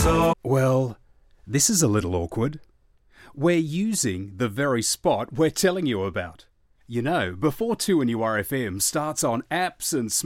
Well, this is a little awkward. We're using the very spot we're telling you about. You know, before 2NURFM starts on apps and